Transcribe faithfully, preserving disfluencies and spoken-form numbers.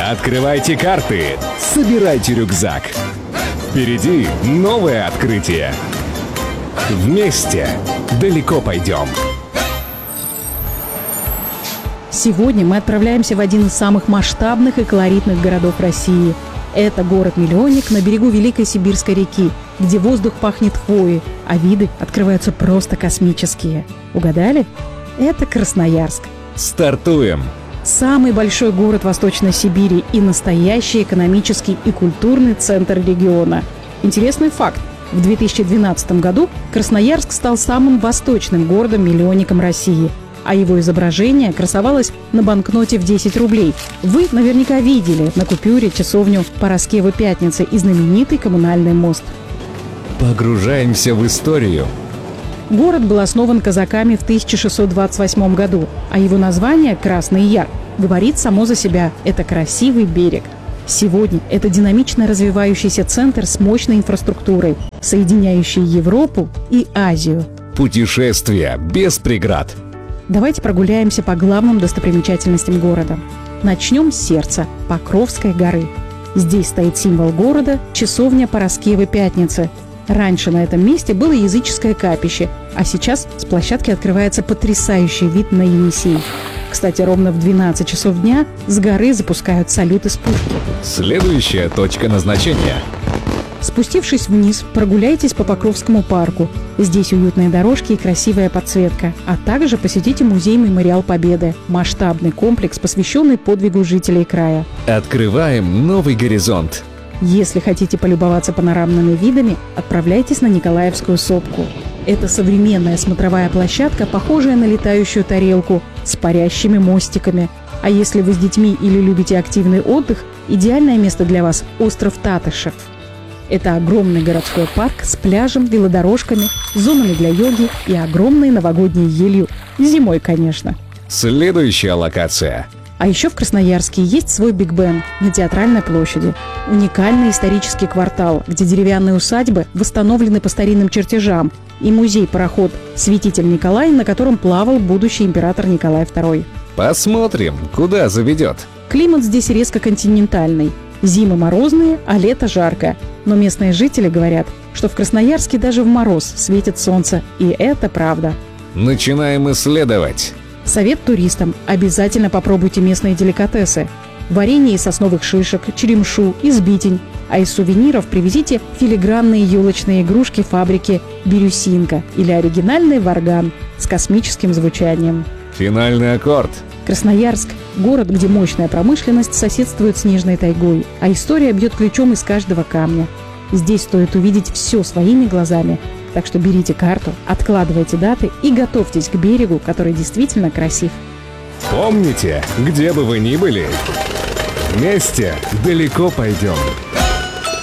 Открывайте карты, собирайте рюкзак. Впереди новое открытие. Вместе далеко пойдем. Сегодня мы отправляемся в один из самых масштабных и колоритных городов России. Это город-миллионник на берегу Великой Сибирской реки, где воздух пахнет хвоей, а виды открываются просто космические. Угадали? Это Красноярск. Стартуем! Самый большой город Восточной Сибири и настоящий экономический и культурный центр региона. Интересный факт. В две тысячи двенадцатом году Красноярск стал самым восточным городом-миллионником России, а его изображение красовалось на банкноте в десять рублей. Вы наверняка видели на купюре часовню Параскевы Пятницы и знаменитый коммунальный мост. Погружаемся в историю. Город был основан казаками в тысяча шестьсот двадцать восьмом году, а его название «Красный Яр» говорит само за себя – это красивый берег. Сегодня это динамично развивающийся центр с мощной инфраструктурой, соединяющий Европу и Азию. Путешествие без преград. Давайте прогуляемся по главным достопримечательностям города. Начнем с сердца – Покровской горы. Здесь стоит символ города – часовня Параскевы Пятницы. Раньше на этом месте было языческое капище, а сейчас с площадки открывается потрясающий вид на Енисей. Кстати, ровно в двенадцать часов дня с горы запускают салют из пушки. Следующая точка назначения. Спустившись вниз, прогуляйтесь по Покровскому парку. Здесь уютные дорожки и красивая подсветка. А также посетите музей-мемориал Победы – масштабный комплекс, посвященный подвигу жителей края. Открываем новый горизонт. Если хотите полюбоваться панорамными видами, отправляйтесь на Николаевскую сопку. Это современная смотровая площадка, похожая на летающую тарелку с парящими мостиками. А если вы с детьми или любите активный отдых, идеальное место для вас – остров Татышев. Это огромный городской парк с пляжем, велодорожками, зонами для йоги и огромной новогодней елью. Зимой, конечно. Следующая локация. А еще в Красноярске есть свой Биг Бен на Театральной площади. Уникальный исторический квартал, где деревянные усадьбы восстановлены по старинным чертежам, и музей-пароход «Святитель Николай», на котором плавал будущий император Николай второй. Посмотрим, куда заведет. Климат здесь резко континентальный. Зимы морозные, а лето жаркое. Но местные жители говорят, что в Красноярске даже в мороз светит солнце, и это правда. Начинаем исследовать. Совет туристам – обязательно попробуйте местные деликатесы. Варенье из сосновых шишек, черемшу, избитень. А из сувениров привезите филигранные елочные игрушки фабрики «Бирюсинка» или оригинальный варган с космическим звучанием. Финальный аккорд. Красноярск – город, где мощная промышленность соседствует с снежной тайгой, а история бьет ключом из каждого камня. Здесь стоит увидеть все своими глазами. Так что берите карту, откладывайте даты и готовьтесь к берегу, который действительно красив. Помните, где бы вы ни были, вместе далеко пойдем.